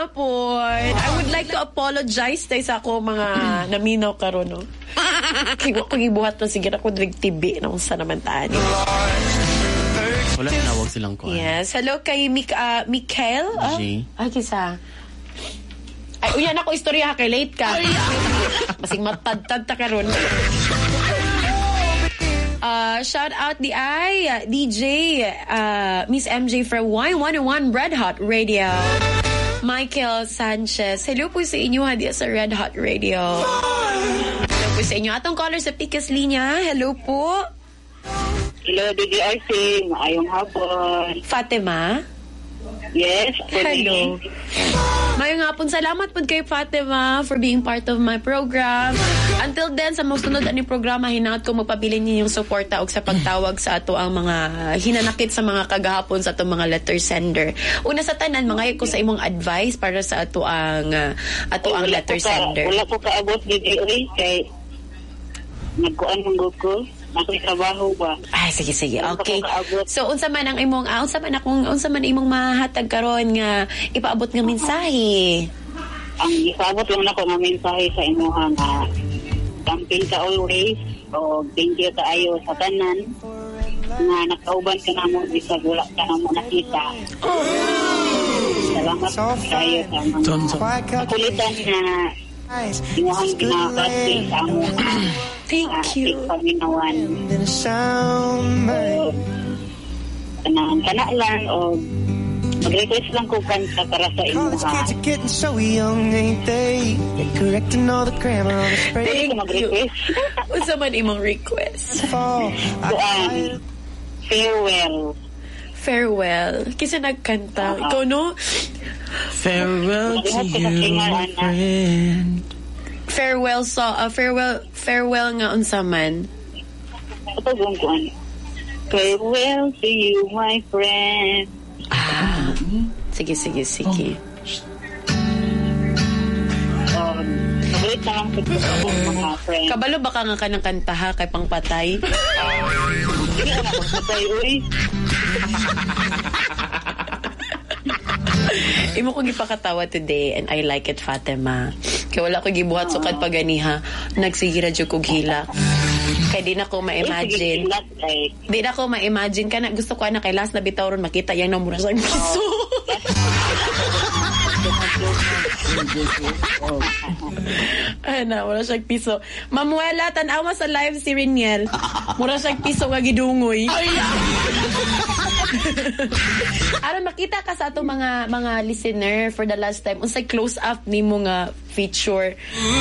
gihapon. I would like to apologize sa ako mga naminaw karon no. Kaya ko gibuhat na sige ako drink TV na unsa naman taan. Wala tinawag silang ko. Yes, hello kay Mikael. Ay kisa. Ay uyan ako istorya kay late ka. Basing matad-tad ta karon. Shout out DJ Miss MJ from Y101 Red Hot Radio. Michael Sanchez. Hello po sa inyo hadi sa Red Hot Radio. Hello po sa inyo. Atong caller sa Pikas Linya. Hello po. Hello, DDRC. Maayong hapon. Fatima? Yes. Hello. Mayong hapon. Salamat po kay Fatima for being part of my program. Until then, sa masunod ani programa, hinaot ko magpabilin niyo yung suporta og sa pagtawag sa ato ang mga hinanakit sa mga kagahapon sa atong mga letter sender. Una sa tanan, mga ko sa imong advice para sa ato ang letter sender. Wala ko kaabot DDRC kay nagkuan ng ko. Ako'y trabaho ba? Ay, sige. Okay. So, unsa man imong mahatag karon nga ipaabot nga mensahe? Ang ipaabot lang nako nga mensahe sa imuha nga camping ka always o thank you kaayo sa tanan nga nakauban ka namo bisag wala ka namo nakita. Salamat kaayo sa mga kulitan na imuhang ginakasing sa amo. Thank you. Paginawan. Kana lang o mag-request lang ko kanta para sa inyo. Thank you. Unsa man imong request? Farewell. Kisa nagkanta. Ikaw no? Farewell to you, my friend. Farewell nga unsa man. Farewell to you, my friend. Sige. Wait lang po mga friend. Kabalo ba ka nga kanang kanta ha kay pangpatay? Hindi na magpatay, uy. Imo ko gipakatawa today and I like it, Fatima. Kaya wala ko gibuhat sukad paganiha. Nagsigira jud kog hila. Kaya di na ko ma-imagine. Di na ko ma-imagine ka na. Gusto ko na kay last na bitaw ron makita yan na mura sa piso. Wala siyang piso. Mamuela, tanawa sa live si Riniel. Mura siyang piso nga gidungoy. Aron makita ka sa ato mga listener for the last time unsay close up nimo nga feature.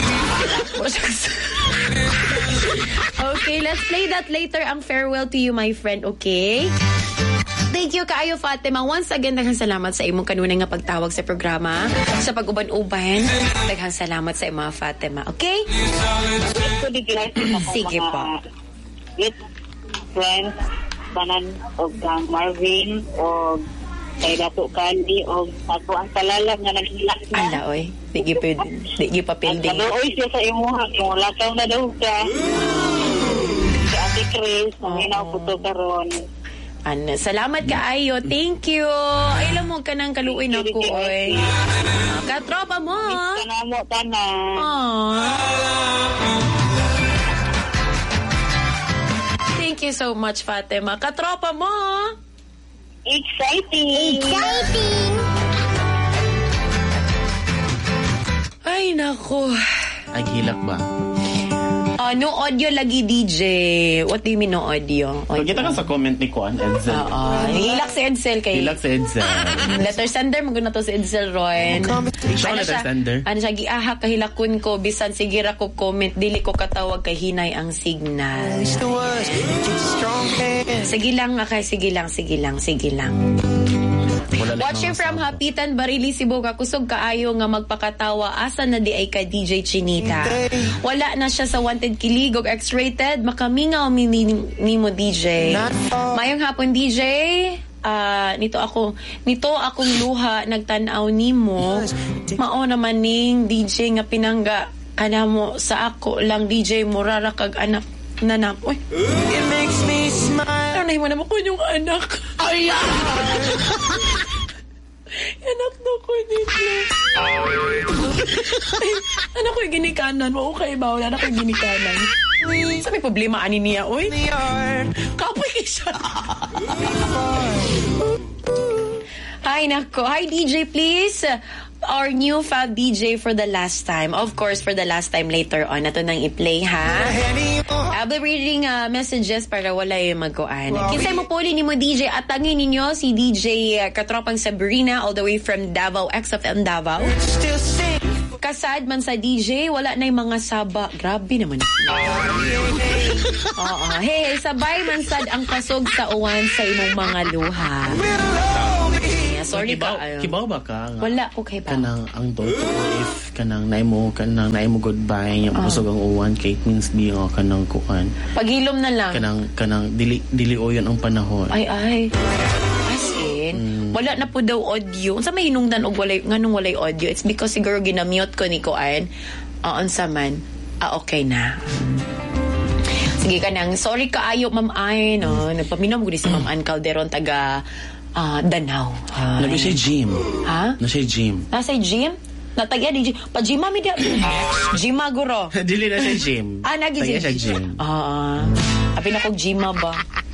Okay, let's play that later ang farewell to you, my friend, okay? Thank you kaayo, Fatima. Once again, daghang salamat sa imong kanunay nga pagtawag sa programa. Sa pag-uban-uban, daghang salamat sa imong Fatima, okay? Sige po. With friends, banan o Marvin o kay Dato Candy o ako ang palalang nga naghilak na. Ala, oy. Di pa building. Oy, siya sa imuha. Yung lakaw na daw ka. Si Ate Chris, naminaw po to karon. Salamat kaayo. Thank you. Ay, lamog ka ng kaluoy na ko, oy. Katropa mo. Miss ka na mo, tanan. Thank you so much, Fatima. Katropa mo. Exciting! Ay, nako. Ay, hilak ba? No audio lagi, DJ. What do you mean no audio? Kita ka sa comment ni Kuan, Edsel. Hilak si Edsel kay... Hilak si Edsel. Letter sender, maguna to si Edsel Roy. Siya letter sender. Ano siya, giaha kahilakon ko, bisan sigira ko comment, dili ko katawag kay hinay ang signal. Sige lang. Watching from Hapitan, Barili, Cebu, kakusog kaayo nga magpakatawa asa na di ay ka DJ Chinita. Wala na siya sa Wanted Kilig og X-rated, makamingaw nimo DJ. Mayong hapon DJ. Nito akong luha nagtan-aw nimo. Mao naman ning DJ nga pinangga kanamo sa ako lang DJ murara kag anak nanak. Uy. It makes me smile. Ano mo naman ko yung anak. Ay! Anak na ko dito. Ano ko'y ginikanan? Okay ba? Wala na ko'y ginikanan. Sa may problema ani niya, oy. Kapoy siya. Hi, nako. Hi, DJ, please. Our new fab DJ for the last time. Of course, for the last time later on. Ito nang i-play, ha? I'll be reading messages para wala yung magkuhan. Kinsay mo puli ni mo, DJ, at tangin ninyo si DJ Katropang Sabrina all the way from Davao, XFM Davao. Kasad man sa DJ, wala na yung mga saba. Grabe naman. Hey, sabay man sad ang kasog sa uwan sa imong mga luha. Sorry kibaw ba ka? Wala ko kay ba. Kanang ang toto if kanang naimo goodbye yung kusog ang uwan kay means di kanang kuan. Paghilom na lang. Kanang dili oyon ang panahon. Ay. As in, wala na po daw audio. Unsa may hinungdan og nganong walay audio? It's because siguro ginamute ko ni kuan. Unsa man. Okay na. Sige kanang sorry kaayo Ma'am Ay no. Nagpaminom ko si Ma'am Ann Calderon taga Danau. Nasa siya gym. Ha? Nasa gym. Nasa gym? Natagya di gym. Pajima mi dia. Jima guro. Dili na siya gym. Nagi gym. Abi na kog jima ba.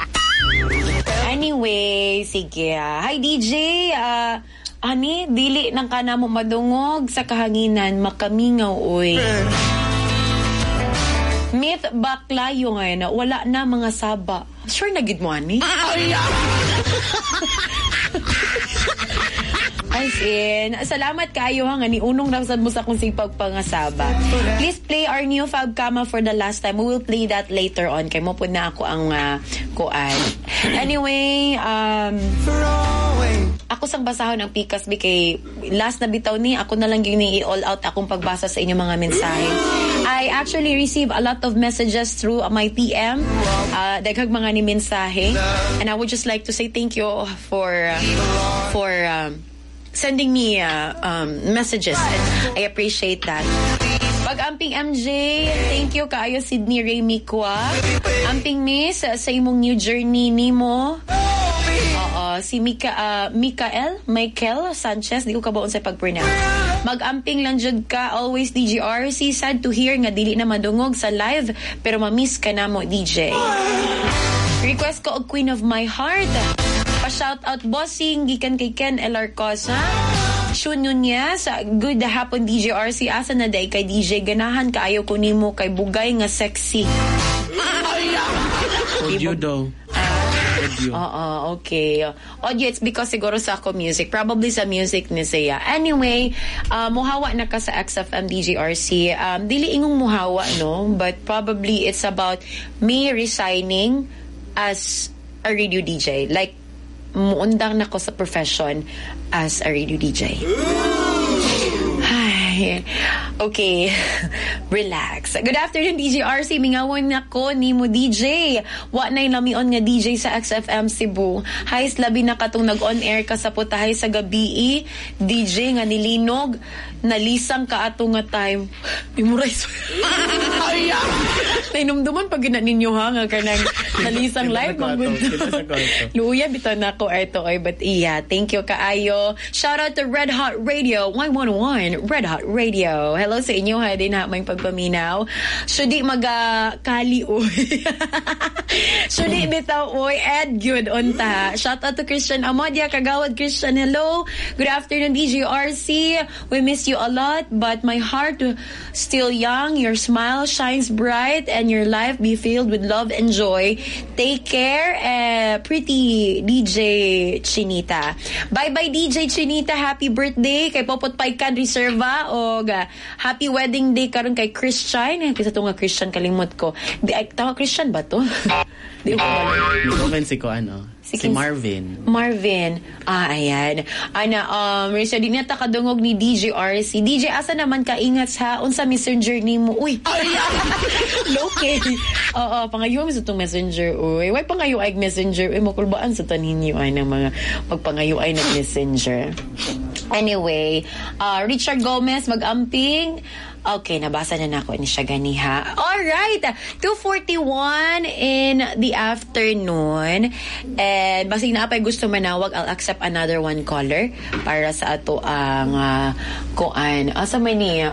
Anyway, sige. Hi DJ. Ani, dili nang kana mo madungog sa kahanginan makamingaw oy. Myth baklayo ngayon na wala na mga saba. Sure na gid mo ani? As in, salamat kayo nga ni unong rasad mo sa kung sipag pangasaba. Please play our new Fab Kama for the last time. We will play that later on. Kay mo po na ako ang kuan. Anyway, ako sang basahon ang Pikas kay last na bitaw ni ako na lang yung i-all out akong pagbasa sa inyong mga mensahe. I actually receive a lot of messages through my PM. Daghang mga ni mensahe. And I would just like to say thank you for sending me messages. And I appreciate that. Pag-amping MJ, thank you kaayo Sydney Ray Mikwa. Amping Miss sa imong new journey nimo. Si Michael Sanchez, di ko kabaon sa pag-pronounce. Mag-amping lang jud ka, always DGRC. Sad to hear nga dili na madungog sa live, pero ma-miss ka na mo, DJ. Request ko og Queen of My Heart. Pa-shoutout bossing, gikan kay Ken Elarcosa. Shun Nunez, good hapon DGRC. Asa na day kay DJ, ganahan kaayo ko nimo kay bugay nga sexy. Audio daw. Okay. Audio, it's because siguro sa ako music. Probably sa music ni Zaya. Anyway, muhawa na ka sa XFM DGRC. Dili ingong muhawa, no? But probably it's about me resigning as a radio DJ. Like, muundang na ko sa profession as a radio DJ. Okay. Relax. Good afternoon, DJ RC. Mingawon nako ni mo DJ. Wa nay lamion nga DJ sa XFM Cebu. Hi, labi na katong nag-on air ka sa putahay sa gabi. DJ nga nilinog. Nalisang ka ato nga time. Memorize. Nainumduman pag gina ninyo ha nga kanang nalisang live. Luya bitaw na ko ito ay but iya. Thank you kaayo. Shout out to Red Hot Radio 111 Red Hot Radio. Hello sa inyo ha din ha may pagpaminaw. So di magakali oy. So di bitaw oy Ed good unta. Shout out to Christian Amodia Kagawad Christian. Hello. Good afternoon DJ RC. We miss you a lot but my heart still young. Your smile shines bright and your life be filled with love and joy. Take care, pretty DJ Chinita. Bye-bye DJ Chinita. Happy birthday kay Popot Paikan Reserva o happy wedding day karon kay Christian. Kasi ito nga Christian kalimot ko. Tawa Christian ba to? Di ko ba? Si Marvin. Ayan. Marisa, di nata kadungog ni DJ RC. DJ, asa naman kaingat ha? Unsa messenger ni mo? Uy! Okay. Oo, pangayo mo sa itong messenger. Uy, why pangayo ay messenger? Uy, makulbaan sa tanin nyo ay ng mga pagpangayo ay nag-messenger. Anyway, Richard Gomez, mag-amping. Okay, nabasa na nako ni siya ganiha. Alright, 2:41 in the afternoon. And basig na apay gusto manawag, I'll accept another one caller para sa ato ang kuan. Asa man ni?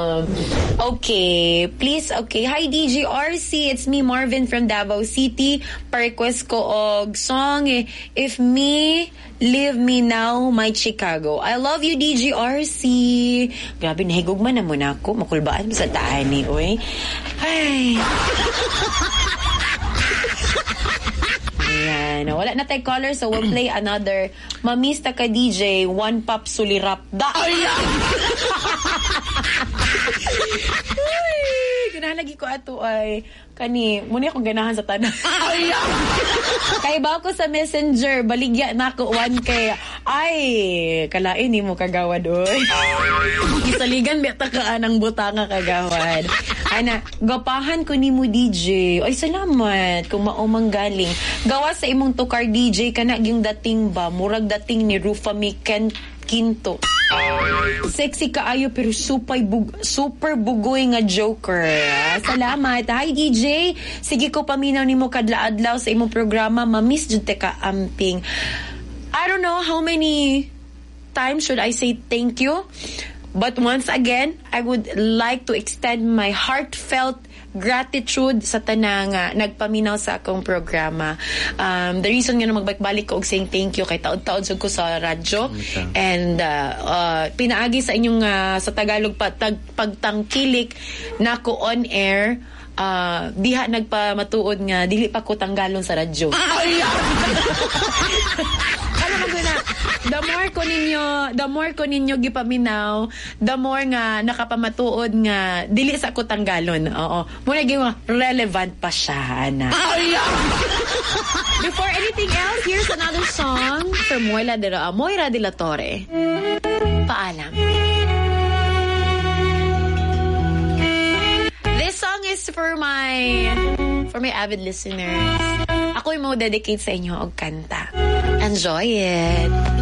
Okay, please, okay. Hi DGRC, it's me Marvin from Davao City. Pa-request ko og song If Me, Leave Me Now, My Chicago. I love you DGRC. Grabe, nahigog man na muna ako. Makulbaan sa taan ni, oy. Ay. Ayan. Wala na tayo caller, so we'll play another Mamista Ka DJ, One Pop Sulirapda. Ganahan ko ato ay kani muna akong ganahan sa tanan. Kay ba ako sa Messenger baligya na ako 1K. Ay kalain ni mo kagawad oy. Isaligan beta ka anang butanga kagawad. Ana gapahan ko nimo DJ. Ay salamat kung maumang galing. Gawa sa imong tukar DJ kana gyung dating ba murag dating ni Rufa Miken Quinto. Sexy kaayo pero super bugoy nga joker. Salamat. Hi DJ. Sige ko paminaw nimo kadlaadlaw sa imong programa. Mamiss jud te ka amping. I don't know how many times should I say thank you. But once again, I would like to extend my heartfelt gratitude sa tanang nagpaminaw sa akong programa. The reason nga na magbalik ko og saying thank you kay taod-taod sud ko sa radyo and pinaagi sa inyong sa Tagalog pagtangkilik nako on air. Diha nagpamatuod nga dili pa ko tanggalon sa radyo. Ano maguna? The more ko ninyo gipaminaw, the more nga nakapamatuod nga dili sa ko tanggalon. Oo. Muna gyud relevant pa siya ana. Before anything else, here's another song from Moira de la Torre. Paalam. This song is for my avid listeners. Ako'y mo dedicate sa inyo og kanta. Enjoy it.